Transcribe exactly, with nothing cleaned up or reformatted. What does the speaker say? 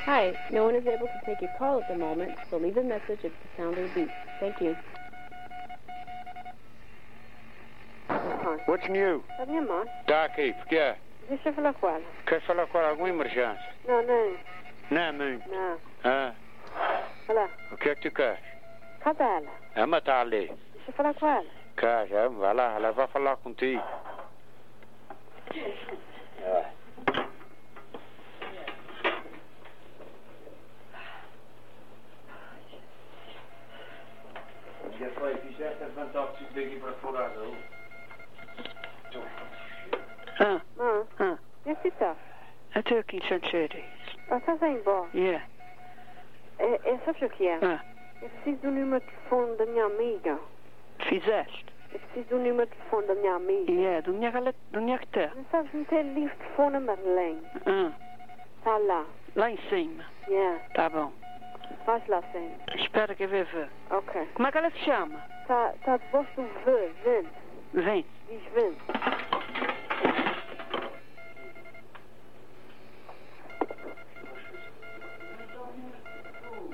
Hi, no one is able to take your call at the moment, so leave a message at the sound of the beep. Thank you. What's new? A minha mãe. Está aqui, porque é? Deixa eu falar com ela. Quer falar com ela? Alguma emergência? Não, não. Não, mãe. Não. Ah, Olá. o que é que tu queres? Cadê ela? Ela está ali. Deixa eu falar com ela. Quer, já, vai lá, ela vai falar contigo. Já foi, fizeste levantar o preciso daqui para fora, não? Ah, Mãe, ah. onde é que está? Eu estou aqui em Sancheri. Ah, estás aí embora? Yeah. É, é, sabes o que é? Ah, Eu preciso do número de telefone da minha amiga. fizeste? Eu preciso do número de telefone da minha amiga. Yeah, do minha galera, do minha que tá. Não sabes meter livro de telefone a Marlene? Ah, Está lá. lá em cima. Yeah. Tá bom. Faz lá sempre. Espera que eu vou ver. Ok. Como é que ela se chama? Está tá debaixo do V, vinte. Vem. Diz vinte.